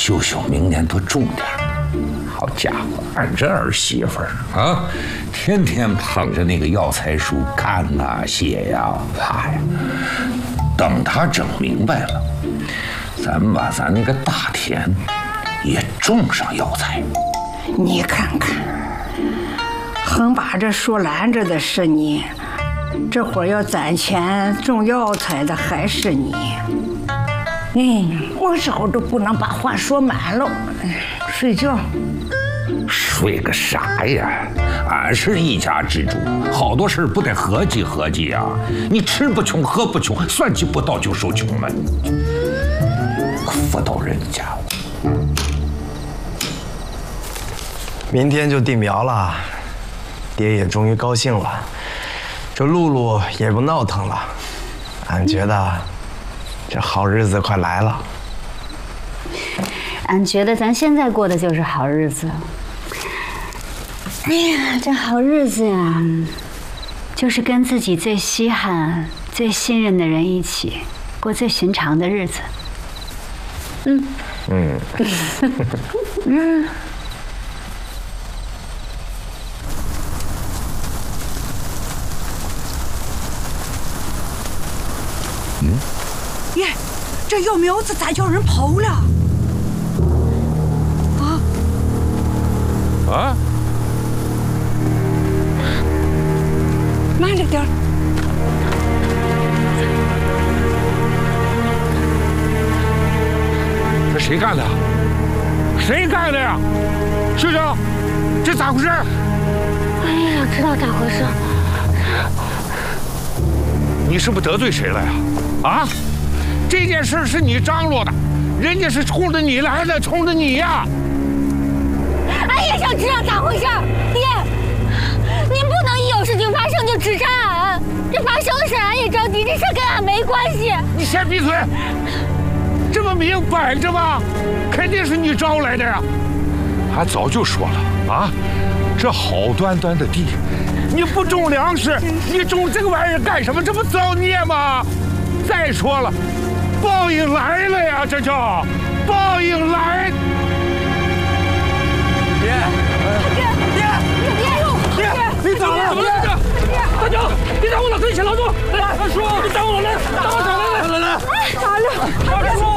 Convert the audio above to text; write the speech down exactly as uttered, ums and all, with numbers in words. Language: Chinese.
秀秀明年多种点。好家伙，俺这儿媳妇儿啊，天天捧着那个药材树看呐、写呀、画呀。等她整明白了，咱把咱那个大田也种上药材。 你看看，横把这树拦着的是你，这会儿要攒钱种药材的还是你。嗯，我时候都不能把话说满了。睡觉。 睡个啥呀？俺是一家之主，好多事不得合计合计啊！你吃不穷，喝不穷，算计不到就受穷嘛！妇道人家。 明天就定苗了，爹也终于高兴了，这露露也不闹腾了，俺觉得这好日子快来了。 俺觉得咱现在过的就是好日子。哎呀，这好日子呀，就是跟自己最稀罕、最信任的人一起过最寻常的日子。嗯嗯嗯。 嗯，耶，这药苗子咋叫人刨了？啊啊！ 慢着点儿。 这谁干的？谁干的呀？秀秀，这咋回事？ 我也想知道咋回事。 你是不是得罪谁了呀？啊！这件事是你张罗的，人家是冲着你来的，冲着你呀！ 俺也想知道咋回事，爹，您不能一有事情发生就指摘俺，这发生的事俺也着急，这事跟俺没关系。 你先闭嘴！这么明摆着吧，肯定是你招来的呀！俺早就说了啊，这好端端的地，你不种粮食，你种这个玩意儿干什么？这不造孽吗？再说了，报应来了呀，这叫报应来！ 爹， 爹，爹，爹， 爹，你咋了？ 爹， 大舅，别挡我老孙，先老住！来，叔，你挡我老人，挡我小人来！来来， 咋了？